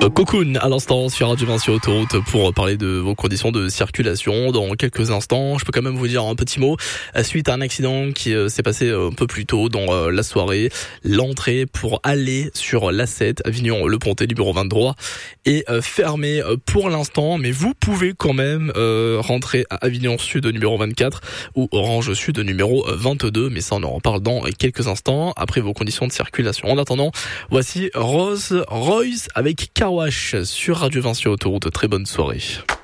Cocoon à l'instant sur Radio Vinci Autoroute pour parler de vos conditions de circulation dans quelques instants. Je peux quand même vous dire un petit mot suite à un accident qui s'est passé un peu plus tôt dans la soirée. L'entrée pour aller sur l'A7 Avignon-Le-Pontet numéro 23 est fermée pour l'instant, mais vous pouvez quand même rentrer à Avignon Sud numéro 24 ou Orange Sud numéro 22, mais ça on en reparle dans quelques instants après vos conditions de circulation. En attendant, voici Rolls Royce avec Car Wash sur Radio Vinci Autoroute. Très bonne soirée.